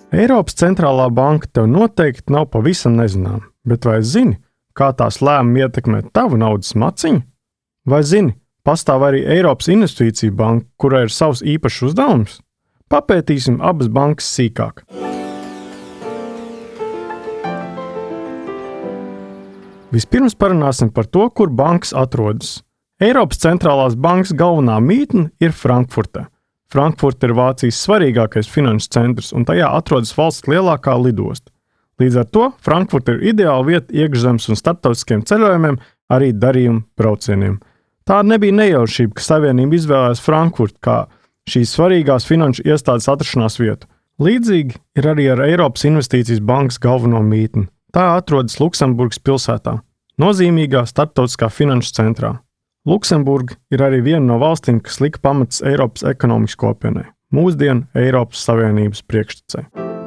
Eiropas centrālā banka tev noteikti nav pavisam nezināma, bet vai zini, kā tās lēmumi ietekmē tavu naudas maciņu? Vai zini, pastāv arī Eiropas investīcija banka, kurai ir savs īpašs uzdevums? Papētīsim abas bankas sīkāk. Vispirms parunāsim par to, kur bankas atrodas. Eiropas centrālās bankas galvenā mītne ir Frankfurtē. Frankfurte ir Vācijas svarīgākais finanšu centrs, un tajā atrodas valsts lielākā lidosta. Līdz ar to Frankfurte ir ideāla vieta iekšzemes un starptautiskiem ceļojumiem, arī darījumu braucieniem. Tā nebija nejaušība, ka Savienība izvēlējās Frankfurti kā šīs svarīgās finanšu iestādes atrašanās vietu. Līdzīgi ir arī ar Eiropas investīcijas bankas galveno mītni. Tā atrodas Luksemburgas pilsētā, nozīmīgā starptautiskā finanšu centrā. Luksemburga ir arī viena no valstīm, kas lika pamatus Eiropas ekonomikas kopienai, mūsdienu Eiropas Savienības priekštecei.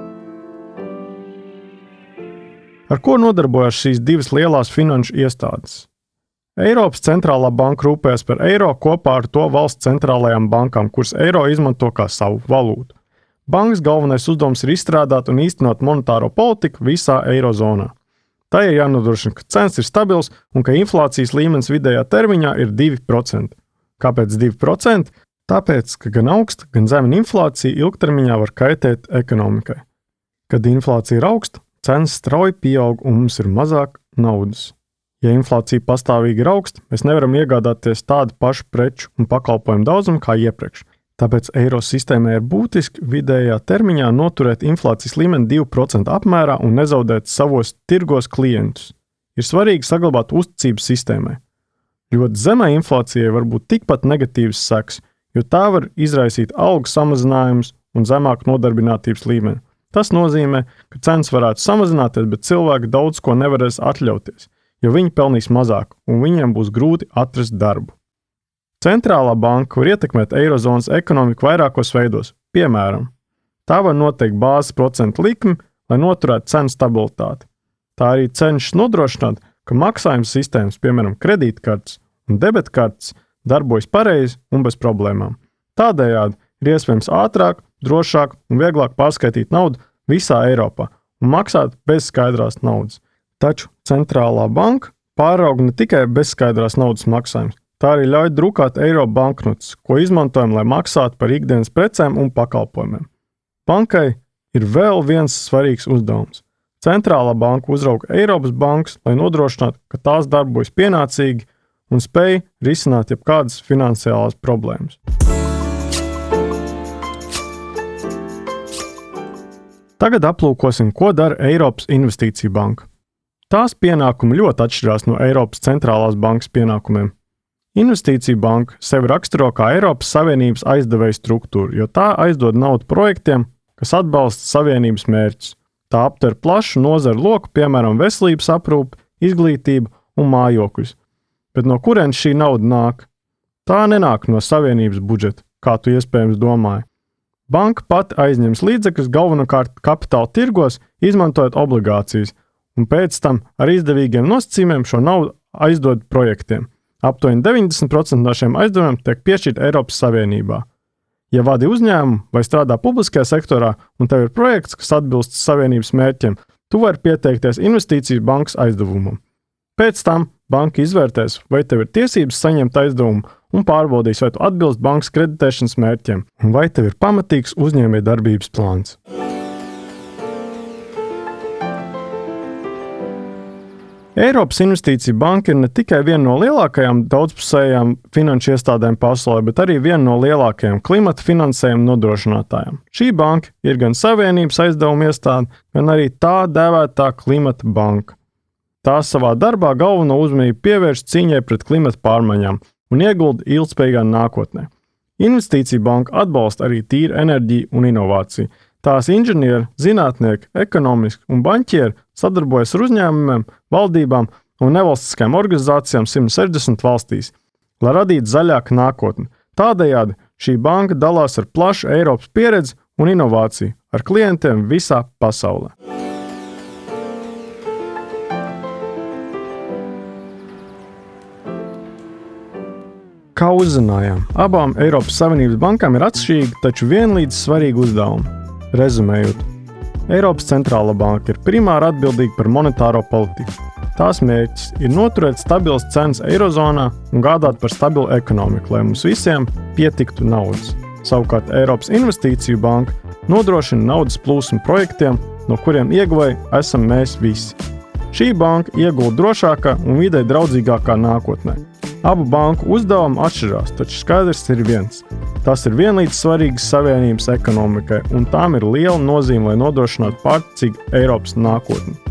Ar ko nodarbojas šīs divas lielās finanšu iestādes? Eiropas centrālā banka rūpējas par eiro kopā ar to valsts centrālajām bankām, kuras eiro izmanto kā savu valūtu. Bankas galvenais uzdevums ir izstrādāt un īstenot monetāro politiku visā eirozonā. Tā ir jānodrošina, ka cenas ir stabils un ka inflācijas līmenis vidējā termiņā ir 2%. Kāpēc 2%? Tāpēc, ka gan augsta, gan zema inflācija ilgtermiņā var kaitēt ekonomikai. Kad inflācija ir augsta, cenas strauji pieaug un mums ir mazāk naudas. Ja inflācija pastāvīgi ir augsta, mēs nevaram iegādāties tādu pašu preču un pakalpojumu daudzumu kā iepriekš. Tāpēc eiro sistēmai ir būtiski vidējā termiņā noturēt inflācijas līmeni 2% apmērā un nezaudēt savos tirgos klientus. Ir svarīgi saglabāt uzticību sistēmai. Ļoti zemai inflācijai var būt tikpat negatīvas sekas, jo tā var izraisīt algu samazinājumus un zemāku nodarbinātības līmeni. Tas nozīmē, ka cenas varētu samazināties, bet cilvēki daudz ko nevarēs atļauties, jo viņi pelnīs mazāk un viņiem būs grūti atrast darbu. Centrālā banka var ietekmēt eirozonas ekonomiku vairākos veidos. Piemēram, tā var noteikt bāzes procentu likmi, lai noturētu cenu stabilitāti. Tā arī cenšas nodrošināt, ka maksājuma sistēmas, piemēram, kredītkartes un debetkartes, darbojas pareizi un bez problēmām. Tādējādi ir iespējams ātrāk, drošāk un vieglāk pārskaitīt naudu visā Eiropā un maksāt bez skaidrās naudas. Taču centrālā banka pārauga ne tikai bezskaidrās naudas maksājumus, tā arī ļauj drukāt eiro banknotes, ko izmantojam, lai maksātu par ikdienas precēm un pakalpojumiem. Bankai ir vēl viens svarīgs uzdevums. Centrālā banka uzrauga Eiropas bankas, lai nodrošinātu, ka tās darbojas pienācīgi un spēj risināt jebkādas finansiālās problēmas. Tagad aplūkosim, ko dara Eiropas investīcija banka. Tās pienākumi ļoti atšķirās no Eiropas centrālās bankas pienākumiem. Investīcija banka sevi raksturo kā Eiropas Savienības aizdevēja struktūru, jo tā aizdod naudu projektiem, kas atbalsta Savienības mērķus. Tā aptver plašu nozaru loku, piemēram, veselības aprūpi, izglītību un mājokļus. Bet no kurienes šī nauda nāk? Tā nenāk no Savienības budžeta, kā tu iespējams domāji. Banka pati aizņems līdzekļus galvenokārt kapitāla tirgos, izmantojot obligācijas, un pēc tam ar izdevīgiem nosacījumiem šo naudu aizdod projektiem. Aptuveni 90% no šiem aizdevumiem tiek piešķirti Eiropas Savienībā. Ja vadi uzņēmumu vai strādā publiskajā sektorā un tev ir projekts, kas atbilst Savienības mērķiem, tu vari pieteikties investīciju bankas aizdevumam. Pēc tam banka izvērtēs, vai tev ir tiesības saņemt aizdevumu un pārbaudīs, vai tu atbilst bankas kreditēšanas mērķiem un vai tev ir pamatīgs uzņēmējdarbības plāns. Eiropas investīcija banka ir ne tikai viena no lielākajām daudzpusējām finanšu iestādēm pasaulē, bet arī viena no lielākajām klimata finansējuma nodrošinātājām. Šī banka ir gan Savienības aizdevuma iestāde, gan arī tā dēvētā klimata banka. Tā savā darbā galveno uzmanību pievērš cīņai pret klimata pārmaiņām un iegulda ilgspējīgā nākotnē. Investīcija banka atbalsta arī tīru enerģiju un inovāciju. Tās inženieri, zinātnieki, ekonomiski un banķieri sadarbojas ar uzņēmumiem, valdībām un nevalstiskajām organizācijām 160 valstīs, lai radītu zaļāku nākotni. Tādējādi šī banka dalās ar plašu Eiropas pieredzi un inovāciju ar klientiem visā pasaulē. Kā uzzinājām, abām Eiropas Savienības bankām ir atšķirīgi, taču vienlīdz svarīgi uzdevumi. Rezumējot, Eiropas centrālā banka ir primāri atbildīga par monetāro politiku. Tās mērķis ir noturēt stabilas cenas eirozonā un gādāt par stabilu ekonomiku, lai mums visiem pietiktu naudas. Savukārt Eiropas investīciju banka nodrošina naudas plūsmu projektiem, no kuriem ieguvēji esam mēs visi. Šī banka iegulda drošākā un videi draudzīgākā nākotnē. Abu banku uzdevumi atšķirās, taču skaidrs ir viens. Tas ir vienlīdz svarīgas savienības ekonomikai, un tām ir liela nozīme, lai nodrošinātu pārticīgu Eiropas nākotni.